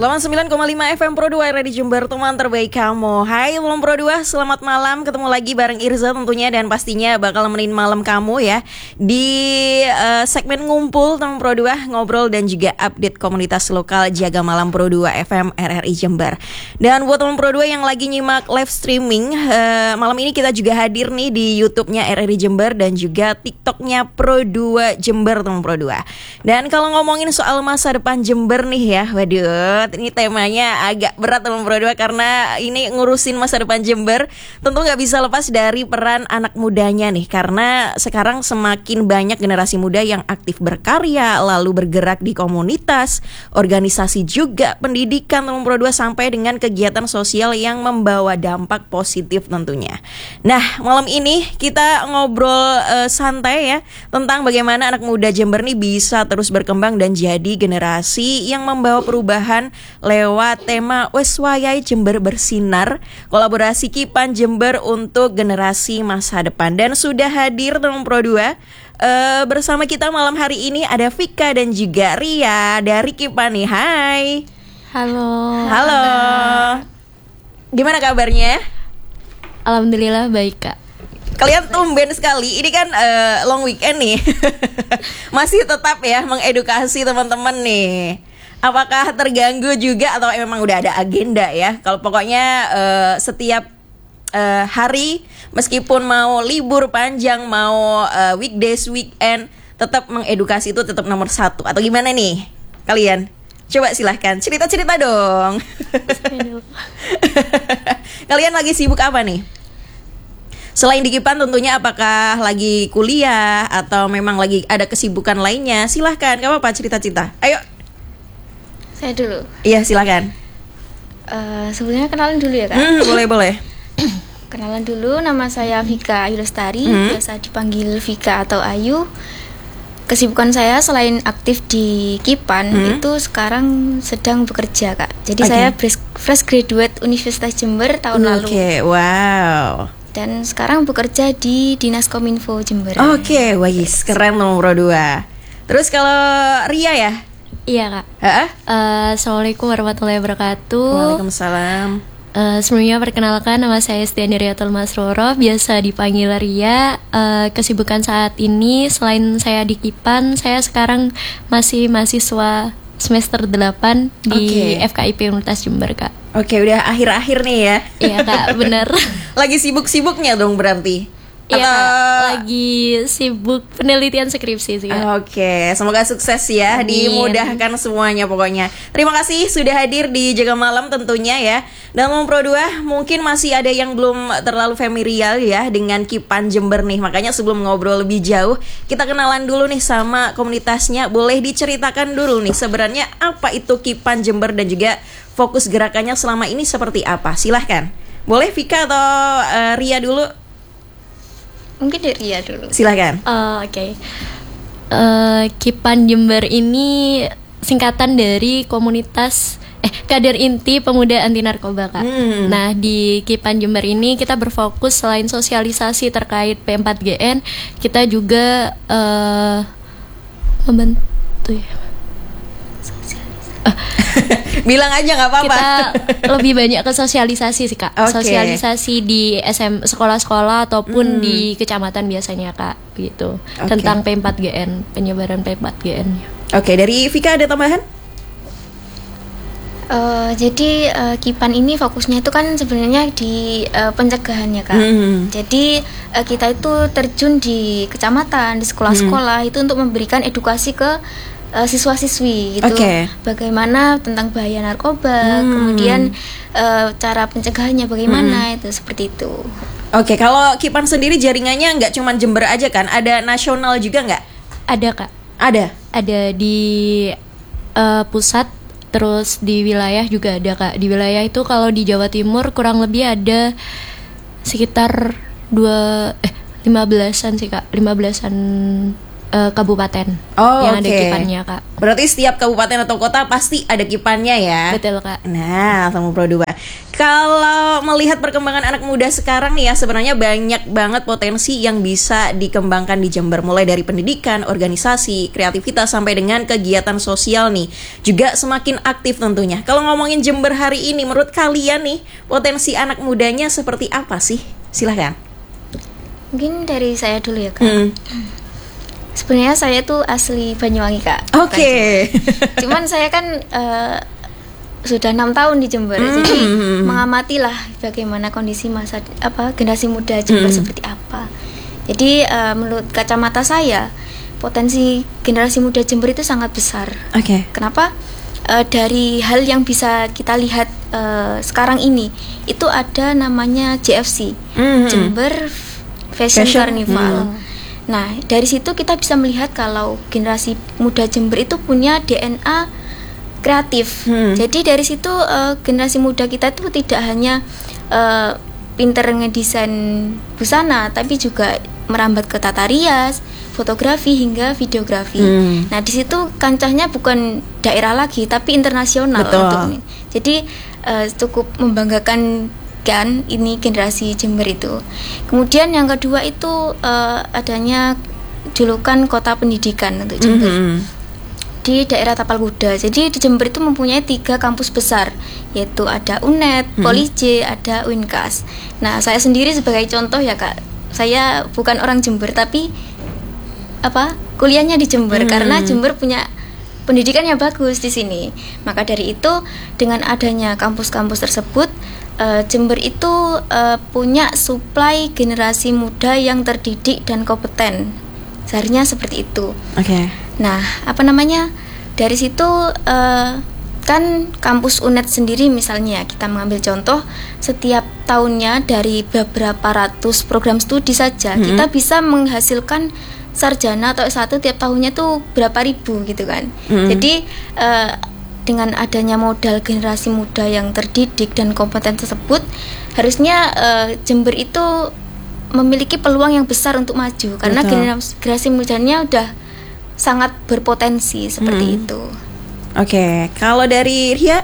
89,5 FM Pro 2 Radio Jember, teman terbaik kamu. Hai teman Pro 2, selamat malam. Ketemu lagi bareng Irza tentunya, dan pastinya bakal nemenin malam kamu ya di segmen ngumpul teman Pro 2, ngobrol dan juga update komunitas lokal Jaga Malam Pro 2 FM RRI Jember. Dan buat teman Pro 2 yang lagi nyimak live streaming, malam ini kita juga hadir nih di YouTube-nya RRI Jember dan juga TikTok-nya Pro 2 Jember teman Pro 2. Dan kalau ngomongin soal masa depan Jember nih ya, waduh, ini temanya agak berat teman Pro 2 karena ini ngurusin masa depan Jember. Tentu gak bisa lepas dari peran anak mudanya nih, karena sekarang semakin banyak generasi muda yang aktif berkarya, lalu bergerak di komunitas, organisasi juga, pendidikan teman Pro 2, sampai dengan kegiatan sosial yang membawa dampak positif tentunya. Nah, malam ini kita ngobrol santai ya tentang bagaimana anak muda Jember nih bisa terus berkembang dan jadi generasi yang membawa perubahan lewat tema Wes Wayai Jember Bersinar, kolaborasi Kipan Jember untuk generasi masa depan. Dan sudah hadir teman Pro 2 bersama kita malam hari ini ada Vika dan juga Ria dari Kipan nih. Hai. Halo. Gimana kabarnya? Alhamdulillah baik, Kak. Kalian tumben sekali, ini kan long weekend nih. Masih tetap ya mengedukasi teman-teman nih. Apakah terganggu juga atau memang udah ada agenda ya? Kalau pokoknya setiap hari, meskipun mau libur panjang, mau weekdays, weekend, tetap mengedukasi itu tetap nomor satu. Atau gimana nih kalian? Coba silahkan cerita-cerita dong. Kalian lagi sibuk apa nih? Selain di Kipan tentunya, apakah lagi kuliah atau memang lagi ada kesibukan lainnya? Silahkan, gak apa-apa, cerita-cerita. Ayo. Saya dulu. Iya, silahkan. Sebelumnya kenalan dulu ya, Kak. Boleh. Kenalan dulu, nama saya Vika Ayu Lestari, biasa dipanggil Vika atau Ayu. Kesibukan saya selain aktif di Kipan, itu sekarang sedang bekerja, Kak. Jadi saya fresh graduate Universitas Jember tahun lalu. Oke, wow. Dan sekarang bekerja di Dinas Kominfo Jember. Oke, wais, keren nomor 2. Terus kalau Ria ya? Iya, Kak. Assalamualaikum warahmatullahi wabarakatuh. Waalaikumsalam. Sebelumnya perkenalkan, nama saya Estiani Riatul Masroro, biasa dipanggil Ria. Kesibukan saat ini selain saya di Kipan, saya sekarang masih mahasiswa semester 8 di FKIP Universitas Jember, Kak. Oke, udah akhir-akhir nih ya. Iya, Kak, bener. Lagi sibuk-sibuknya dong berarti? Iya, Kak, lagi sibuk penelitian skripsi sih, Kak. Oke, semoga sukses ya. Amin. Dimudahkan semuanya pokoknya. Terima kasih sudah hadir di Jaga Malam tentunya ya. Dan Pro 2 mungkin masih ada yang belum terlalu familiar ya dengan Kipan Jember nih. Makanya sebelum ngobrol lebih jauh, kita kenalan dulu nih sama komunitasnya. Boleh diceritakan dulu nih sebenarnya apa itu Kipan Jember dan juga fokus gerakannya selama ini seperti apa? Silahkan. Boleh Vika atau Ria dulu? Mungkin dari Ria dulu. Silahkan. Oke. Kipan Jember ini singkatan dari komunitas Kader Inti Pemuda Anti Narkoba, Kak. Nah, di Kipan Jember ini kita berfokus selain sosialisasi terkait P4GN, kita juga membantu ya. Bilang aja nggak apa-apa. Kita lebih banyak ke sosialisasi sih, Kak. Sosialisasi di sekolah-sekolah ataupun di kecamatan biasanya, Kak, gitu. Tentang P4GN, penyebaran P4GN-nya. Oke, dari Vika ada tambahan? Jadi Kipan ini fokusnya itu kan sebenarnya di pencegahannya, Kak. Jadi kita itu terjun di kecamatan, di sekolah-sekolah itu untuk memberikan edukasi ke siswa-siswi gitu. Bagaimana tentang bahaya narkoba, kemudian cara pencegahannya bagaimana, itu seperti itu. Oke, kalau Kipan sendiri jaringannya nggak cuma Jember aja kan? Ada nasional juga nggak? Ada, Kak. Ada di pusat, terus di wilayah juga ada, Kak. Di wilayah itu kalau di Jawa Timur kurang lebih ada sekitar 15-an sih, Kak. 15-an kabupaten yang ada kipannya, Kak. Berarti setiap kabupaten atau kota pasti ada kipannya ya. Betul, Kak. Nah, sama Pro 2. Kalau melihat perkembangan anak muda sekarang nih ya, sebenarnya banyak banget potensi yang bisa dikembangkan di Jember, mulai dari pendidikan, organisasi, kreativitas sampai dengan kegiatan sosial nih. Juga semakin aktif tentunya. Kalau ngomongin Jember hari ini, menurut kalian nih, potensi anak mudanya seperti apa sih? Silahkan. Mungkin dari saya dulu ya, Kak. Sebenarnya saya tuh asli Banyuwangi, Kak. Oke. Cuman saya kan sudah 6 tahun di Jember, jadi mengamatilah bagaimana kondisi generasi muda Jember seperti apa. Jadi menurut kacamata saya, potensi generasi muda Jember itu sangat besar. Kenapa? Dari hal yang bisa kita lihat sekarang ini, itu ada namanya JFC, Jember Fashion Carnival. Nah, dari situ kita bisa melihat kalau generasi muda Jember itu punya DNA kreatif. Jadi dari situ generasi muda kita itu tidak hanya pinter ngedesain busana, tapi juga merambat ke tata rias, fotografi hingga videografi. Nah, di situ kancahnya bukan daerah lagi, tapi internasional. Untuk ini. Jadi cukup membanggakan kan ini generasi Jember itu. Kemudian yang kedua itu adanya julukan kota pendidikan untuk Jember. Di daerah Tapal Kuda. Jadi di Jember itu mempunyai 3 kampus besar, yaitu ada UNED, Polij, ada Uinkas. Nah, saya sendiri sebagai contoh ya, Kak. Saya bukan orang Jember, tapi kuliahnya di Jember karena Jember punya pendidikan yang bagus di sini. Maka dari itu, dengan adanya kampus-kampus tersebut, Jember itu punya suplai generasi muda yang terdidik dan kompeten. Seharusnya seperti itu. Nah, dari situ kan kampus UNED sendiri misalnya, kita mengambil contoh, setiap tahunnya dari beberapa ratus program studi saja, kita bisa menghasilkan sarjana atau S1 tiap tahunnya tuh berapa ribu gitu kan. Jadi dengan adanya modal generasi muda yang terdidik dan kompeten tersebut, harusnya Jember itu memiliki peluang yang besar untuk maju. Karena generasi mudanya udah sangat berpotensi seperti itu. Kalau dari Ria?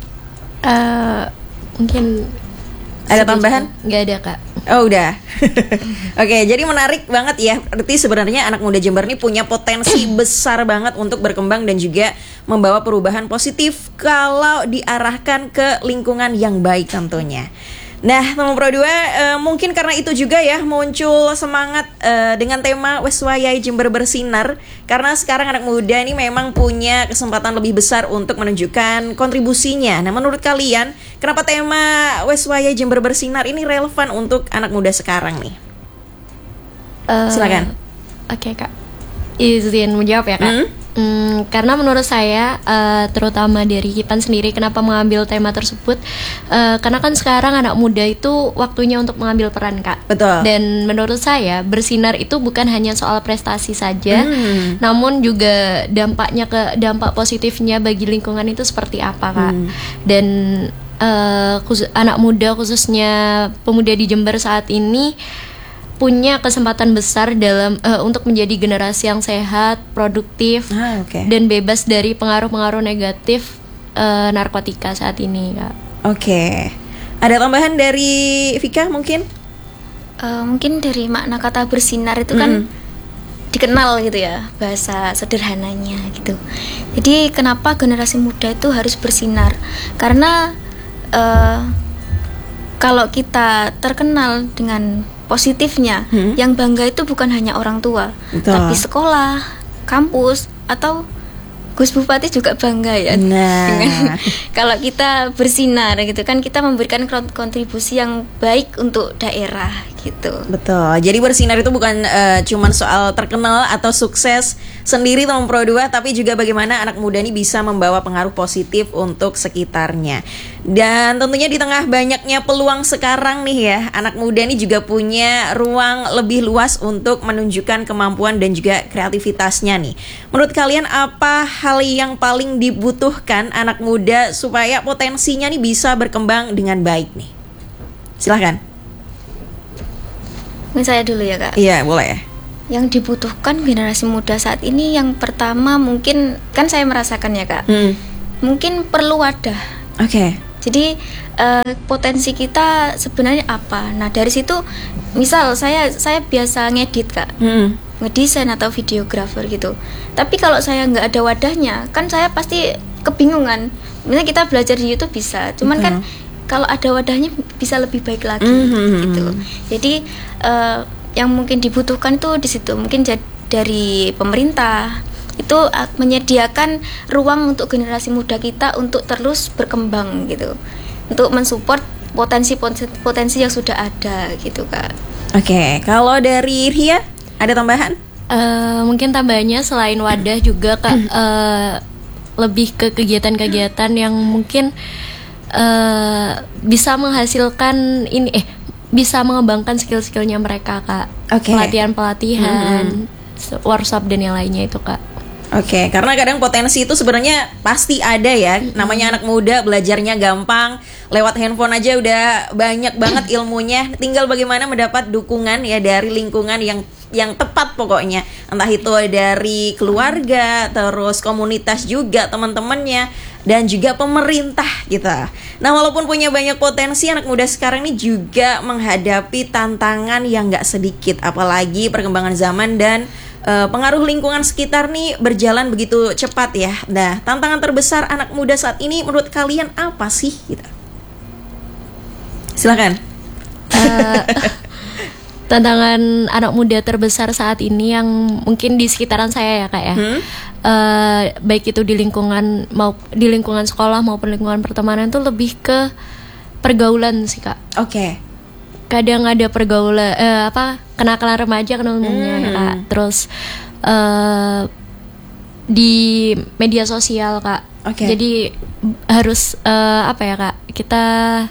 Mungkin ada tambahan? Nggak ada, Kak. Oh, udah. Jadi menarik banget ya. Berarti sebenarnya anak muda Jember ini punya potensi besar banget untuk berkembang dan juga membawa perubahan positif kalau diarahkan ke lingkungan yang baik tentunya. Nah, teman Pro 2, mungkin karena itu juga ya muncul semangat dengan tema Weswayai Jember Bersinar. Karena sekarang anak muda ini memang punya kesempatan lebih besar untuk menunjukkan kontribusinya. Nah, menurut kalian, kenapa tema Weswayai Jember Bersinar ini relevan untuk anak muda sekarang nih? Silakan. Kak. Izin menjawab ya, Kak. Karena menurut saya terutama dari Kipan sendiri kenapa mengambil tema tersebut, karena kan sekarang anak muda itu waktunya untuk mengambil peran, Kak. Betul. Dan menurut saya bersinar itu bukan hanya soal prestasi saja, namun juga dampak positifnya bagi lingkungan itu seperti apa, Kak. Dan anak muda khususnya pemuda di Jember saat ini punya kesempatan besar dalam untuk menjadi generasi yang sehat, produktif, dan bebas dari pengaruh-pengaruh negatif narkotika saat ini, Kak. Ada tambahan dari Vika mungkin? Mungkin dari makna kata bersinar itu kan dikenal gitu ya, bahasa sederhananya gitu. Jadi kenapa generasi muda itu harus bersinar? Karena kalau kita terkenal dengan positifnya, yang bangga itu bukan hanya orang tua, tapi sekolah, kampus, atau Gus Bupati juga bangga ya. Dengan kalau kita bersinar gitu kan, kita memberikan kontribusi yang baik untuk daerah gitu. Betul. Jadi bersinar itu bukan cuman soal terkenal atau sukses sendiri teman Pro 2, tapi juga bagaimana anak muda ini bisa membawa pengaruh positif untuk sekitarnya. Dan tentunya di tengah banyaknya peluang sekarang nih ya, anak muda ini juga punya ruang lebih luas untuk menunjukkan kemampuan dan juga kreativitasnya nih. Menurut kalian apa hal yang paling dibutuhkan anak muda supaya potensinya nih bisa berkembang dengan baik nih? Silahkan. Mungkin saya dulu ya, Kak. Iya, boleh ya. Yang dibutuhkan generasi muda saat ini yang pertama mungkin kan saya merasakan ya Kak, mungkin perlu wadah. Oke. Jadi potensi kita sebenarnya apa? Nah dari situ, misal saya biasa ngedit Kak, ngedesain atau videografer gitu. Tapi kalau saya nggak ada wadahnya, kan saya pasti kebingungan. Misalnya kita belajar di YouTube bisa, cuman kan kalau ada wadahnya bisa lebih baik lagi gitu. Jadi yang mungkin dibutuhkan itu di situ, mungkin dari pemerintah itu menyediakan ruang untuk generasi muda kita untuk terus berkembang gitu, untuk mensupport potensi yang sudah ada gitu Kak. Oke, kalau dari Ria ada tambahan? Mungkin tambahannya selain wadah juga Kak, lebih ke kegiatan-kegiatan yang mungkin bisa menghasilkan bisa mengembangkan skill-skillnya mereka Kak. Pelatihan-pelatihan, workshop dan yang lainnya itu Kak. Oke, karena kadang potensi itu sebenarnya pasti ada ya. Namanya anak muda, belajarnya gampang, lewat handphone aja udah banyak banget ilmunya. Tinggal bagaimana mendapat dukungan ya dari lingkungan yang tepat pokoknya. Entah itu dari keluarga, terus komunitas juga, teman-temannya, dan juga pemerintah gitu. Nah, walaupun punya banyak potensi, anak muda sekarang ini juga menghadapi tantangan yang gak sedikit. Apalagi perkembangan zaman dan pengaruh lingkungan sekitar nih berjalan begitu cepat ya. Nah, tantangan terbesar anak muda saat ini menurut kalian apa sih? Gitu. Silakan. Tantangan anak muda terbesar saat ini yang mungkin di sekitaran saya ya Kak ya, baik itu di lingkungan sekolah maupun lingkungan pertemanan itu lebih ke pergaulan sih Kak. Oke. Kadang ada pergaulan kenakalan remaja kan umumnya ya Kak. Terus di media sosial Kak. Jadi harus Kak, kita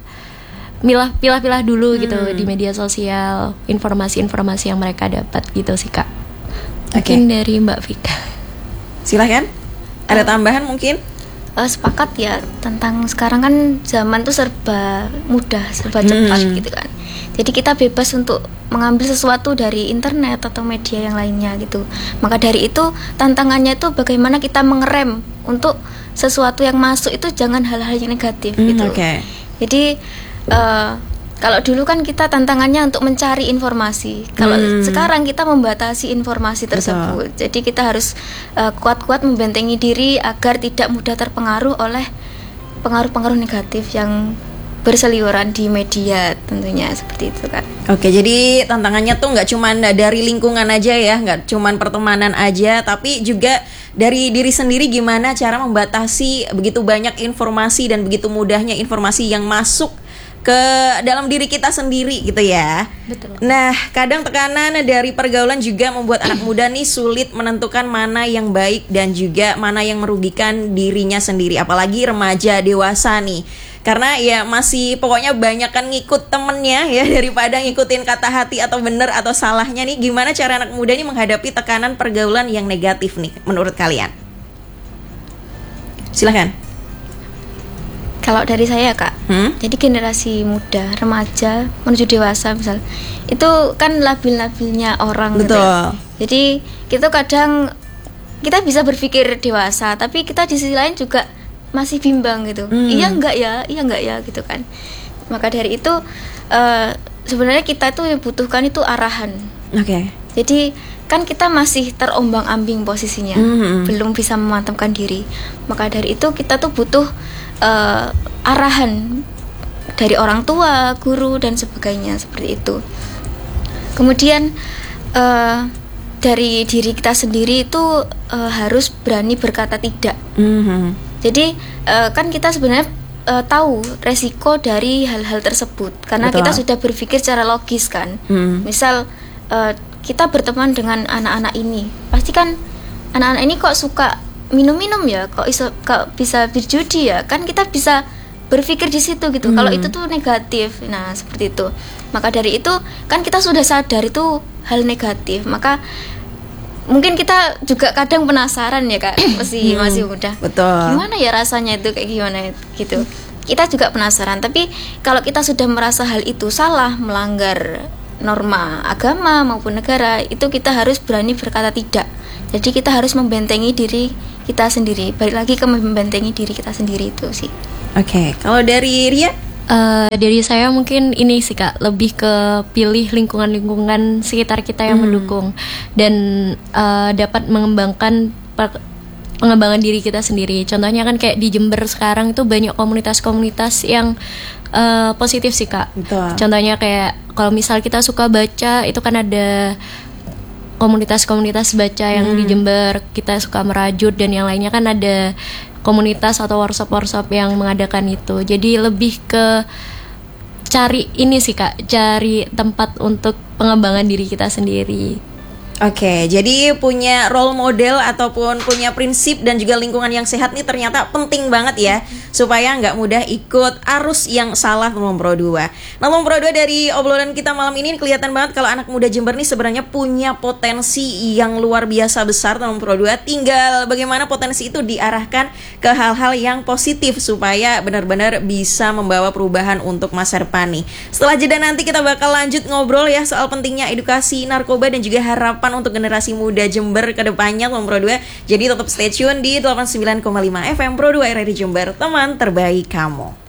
pilah-pilah dulu gitu di media sosial informasi-informasi yang mereka dapat gitu sih Kak. Mungkin dari Mbak Vika. Silahkan. Ada tambahan mungkin? Sepakat ya, tentang sekarang kan zaman tuh serba mudah, serba cepat gitu kan. Jadi kita bebas untuk mengambil sesuatu dari internet atau media yang lainnya gitu. Maka dari itu tantangannya itu bagaimana kita mengerem untuk sesuatu yang masuk itu jangan hal-hal yang negatif gitu. Jadi kalau dulu kan kita tantangannya untuk mencari informasi. Kalau sekarang kita membatasi informasi tersebut. Jadi kita harus kuat-kuat membentengi diri agar tidak mudah terpengaruh oleh pengaruh-pengaruh negatif yang berseliweran di media tentunya, seperti itu kan. Oke, jadi tantangannya tuh nggak cuma dari lingkungan aja ya, nggak cuma pertemanan aja, tapi juga dari diri sendiri gimana cara membatasi begitu banyak informasi dan begitu mudahnya informasi yang masuk ke dalam diri kita sendiri gitu ya. Betul. Nah, kadang tekanan dari pergaulan juga membuat anak muda nih sulit menentukan mana yang baik dan juga mana yang merugikan dirinya sendiri, apalagi remaja dewasa nih. Karena ya masih pokoknya banyak kan ngikut temennya ya daripada ngikutin kata hati atau bener atau salahnya nih. Gimana cara anak muda ini menghadapi tekanan pergaulan yang negatif nih menurut kalian? Silahkan. Kalau dari saya Kak, jadi generasi muda, remaja menuju dewasa misal, itu kan labil-labilnya orang. Betul. Gitu ya. Jadi kita kadang kita bisa berpikir dewasa, tapi kita di sisi lain juga masih bimbang gitu. Iya enggak ya gitu kan. Maka dari itu sebenarnya kita tuh butuhkan itu arahan. Jadi kan kita masih terombang-ambing posisinya, belum bisa memantapkan diri. Maka dari itu kita tuh butuh arahan dari orang tua, guru dan sebagainya, seperti itu. Kemudian dari diri kita sendiri itu harus berani berkata tidak. Jadi kan kita sebenarnya tahu resiko dari hal-hal tersebut karena kita sudah berpikir secara logis kan. Misal kita berteman dengan anak-anak ini, pasti kan anak-anak ini kok suka minum-minum ya, kok bisa berjudi ya, kan kita bisa berpikir di situ gitu. Kalau itu tuh negatif, nah seperti itu. Maka dari itu kan kita sudah sadar itu hal negatif, maka mungkin kita juga kadang penasaran ya Kak, masih muda. Betul. Gimana ya rasanya itu kayak gimana gitu. Kita juga penasaran, tapi kalau kita sudah merasa hal itu salah, melanggar norma agama maupun negara, itu kita harus berani berkata tidak. Jadi kita harus membentengi diri kita sendiri. Balik lagi ke membentengi diri kita sendiri itu sih. Oke, kalau dari Ria? Dari saya mungkin ini sih Kak, lebih ke pilih lingkungan-lingkungan sekitar kita yang mendukung dan dapat mengembangkan pengembangan diri kita sendiri. Contohnya kan kayak di Jember sekarang itu banyak komunitas-komunitas yang positif sih Kak. Betul. Contohnya kayak kalau misal kita suka baca, itu kan ada komunitas-komunitas baca yang di Jember, kita suka merajut dan yang lainnya kan ada komunitas atau workshop-workshop yang mengadakan itu. Jadi lebih ke cari ini sih Kak, cari tempat untuk pengembangan diri kita sendiri. Oke, jadi punya role model ataupun punya prinsip dan juga lingkungan yang sehat nih ternyata penting banget ya, supaya nggak mudah ikut arus yang salah Lom Pro 2. Nah Lom Pro 2, dari obrolan kita malam ini kelihatan banget kalau anak muda Jember nih sebenarnya punya potensi yang luar biasa besar Lom Pro 2. Tinggal bagaimana potensi itu diarahkan ke hal-hal yang positif supaya benar-benar bisa membawa perubahan untuk masa depan nih. Setelah jeda nanti kita bakal lanjut ngobrol ya soal pentingnya edukasi narkoba dan juga harapan untuk generasi muda Jember ke depannya Lom Pro 2. Jadi tetap stay tune di 89,5 FM Pro 2 RRI Jember, teman terbaik kamu.